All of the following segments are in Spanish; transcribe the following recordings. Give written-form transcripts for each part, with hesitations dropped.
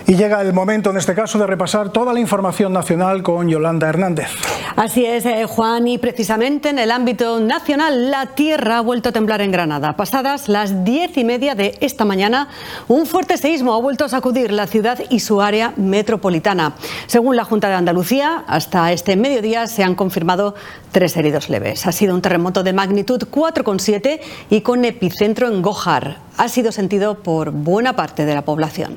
Y llega el momento, en este caso, de repasar toda la información nacional con Yolanda Hernández. Así es, Juan, y precisamente en el ámbito nacional, la tierra ha vuelto a temblar en Granada. Pasadas las 10:30 de esta mañana, un fuerte seísmo ha vuelto a sacudir la ciudad y su área metropolitana. Según la Junta de Andalucía, hasta este mediodía se han confirmado 3 heridos leves. Ha sido un terremoto de magnitud 4,7 y con epicentro en Gójar. Ha sido sentido por buena parte de la población.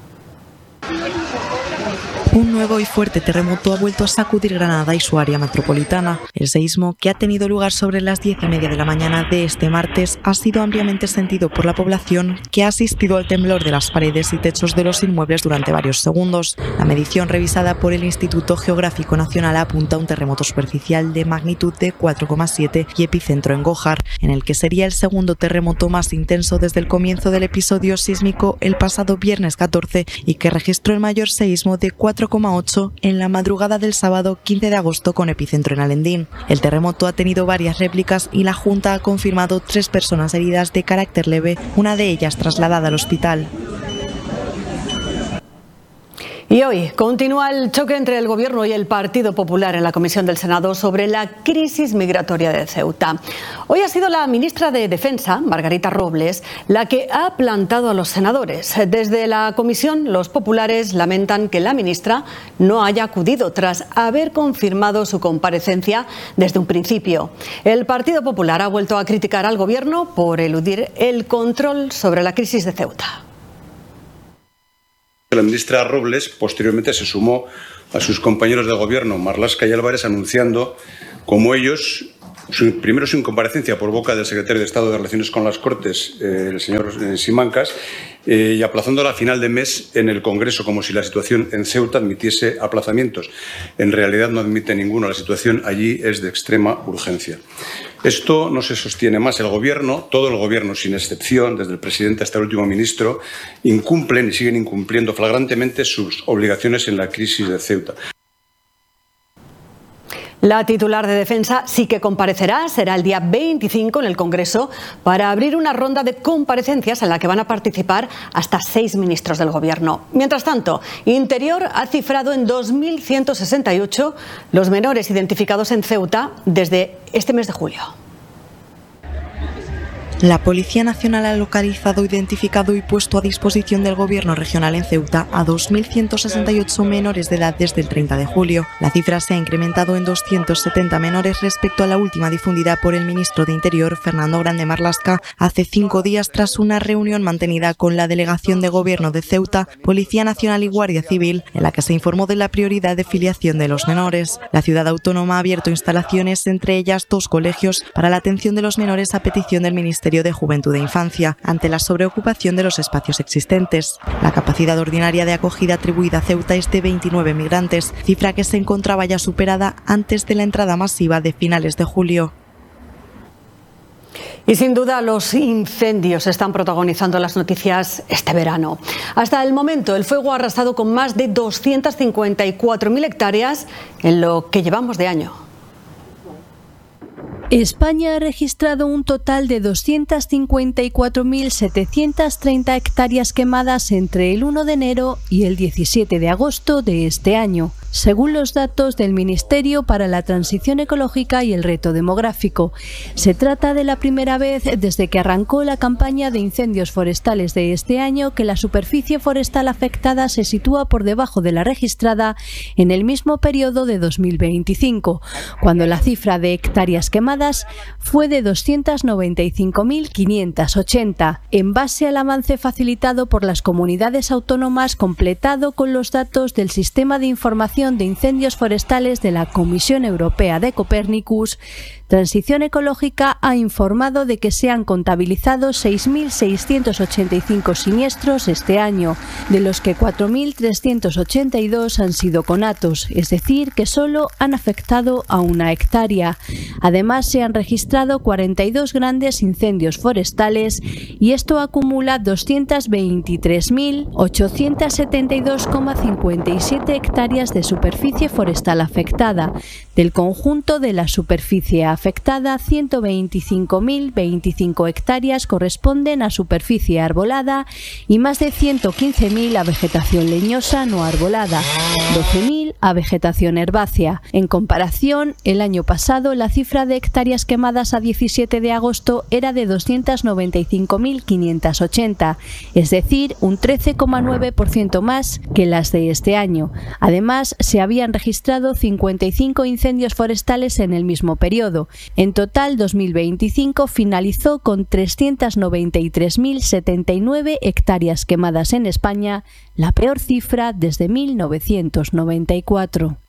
Un nuevo y fuerte terremoto ha vuelto a sacudir Granada y su área metropolitana. El seísmo, que ha tenido lugar sobre las 10:30 de la mañana de este martes, ha sido ampliamente sentido por la población, que ha asistido al temblor de las paredes y techos de los inmuebles durante varios segundos. La medición revisada por el Instituto Geográfico Nacional apunta a un terremoto superficial de magnitud de 4,7 y epicentro en Gójar, en el que sería el segundo terremoto más intenso desde el comienzo del episodio sísmico el pasado viernes 14 y que registró el mayor seísmo de 4,8 en la madrugada del sábado 15 de agosto con epicentro en Alendín. El terremoto ha tenido varias réplicas y la Junta ha confirmado 3 personas heridas de carácter leve, una de ellas trasladada al hospital. Y hoy continúa el choque entre el Gobierno y el Partido Popular en la Comisión del Senado sobre la crisis migratoria de Ceuta. Hoy ha sido la ministra de Defensa, Margarita Robles, la que ha plantado a los senadores. Desde la comisión, los populares lamentan que la ministra no haya acudido tras haber confirmado su comparecencia desde un principio. El Partido Popular ha vuelto a criticar al Gobierno por eludir el control sobre la crisis de Ceuta. La ministra Robles posteriormente se sumó a sus compañeros de gobierno, Marlaska y Álvarez, anunciando como ellos, primero su incomparecencia por boca del secretario de Estado de Relaciones con las Cortes, el señor Simancas, y aplazándola a final de mes en el Congreso, como si la situación en Ceuta admitiese aplazamientos. En realidad no admite ninguno, la situación allí es de extrema urgencia. Esto no se sostiene más. El Gobierno, todo el Gobierno, sin excepción, desde el presidente hasta el último ministro, incumplen y siguen incumpliendo flagrantemente sus obligaciones en la crisis de Ceuta. La titular de Defensa sí que comparecerá, será el día 25 en el Congreso para abrir una ronda de comparecencias en la que van a participar hasta 6 ministros del Gobierno. Mientras tanto, Interior ha cifrado en 2.168 los menores identificados en Ceuta desde este mes de julio. La Policía Nacional ha localizado, identificado y puesto a disposición del Gobierno regional en Ceuta a 2.168 menores de edad desde el 30 de julio. La cifra se ha incrementado en 270 menores respecto a la última difundida por el ministro de Interior, Fernando Grande Marlaska, hace 5 días tras una reunión mantenida con la Delegación de Gobierno de Ceuta, Policía Nacional y Guardia Civil, en la que se informó de la prioridad de filiación de los menores. La ciudad autónoma ha abierto instalaciones, entre ellas 2 colegios, para la atención de los menores a petición del Ministerio de Juventud e Infancia, ante la sobreocupación de los espacios existentes. La capacidad ordinaria de acogida atribuida a Ceuta es de 29 migrantes, cifra que se encontraba ya superada antes de la entrada masiva de finales de julio. Y sin duda los incendios están protagonizando las noticias este verano. Hasta el momento el fuego ha arrasado con más de 254.000 hectáreas en lo que llevamos de año. España ha registrado un total de 254.730 hectáreas quemadas entre el 1 de enero y el 17 de agosto de este año, según los datos del Ministerio para la Transición Ecológica y el Reto Demográfico. Se trata de la primera vez desde que arrancó la campaña de incendios forestales de este año que la superficie forestal afectada se sitúa por debajo de la registrada en el mismo periodo de 2025, cuando la cifra de hectáreas quemadas fue de 295.580, en base al avance facilitado por las comunidades autónomas completado con los datos del Sistema de Información de Incendios Forestales de la Comisión Europea de Copernicus. Transición Ecológica ha informado de que se han contabilizado 6.685 siniestros este año, de los que 4.382 han sido conatos, es decir, que solo han afectado a 1 hectárea. Además, se han registrado 42 grandes incendios forestales y esto acumula 220.872,57 hectáreas de superficie forestal afectada, del conjunto de la superficie afectada. afectada, 125.025 hectáreas corresponden a superficie arbolada y más de 115.000 a vegetación leñosa no arbolada, 12.000 a vegetación herbácea. En comparación, el año pasado la cifra de hectáreas quemadas a 17 de agosto era de 295.580, es decir, un 13,9% más que las de este año. Además, se habían registrado 55 incendios forestales en el mismo periodo. En total, 2025 finalizó con 393.079 hectáreas quemadas en España, la peor cifra desde 1994.